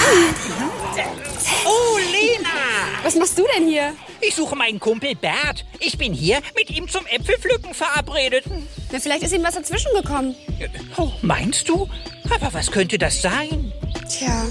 Oh, Lena! Was machst du denn hier? Ich suche meinen Kumpel Bert. Ich bin hier mit ihm zum Äpfelpflücken verabredet. Na, vielleicht ist ihm was dazwischen gekommen. Oh, meinst du? Aber was könnte das sein? Tja,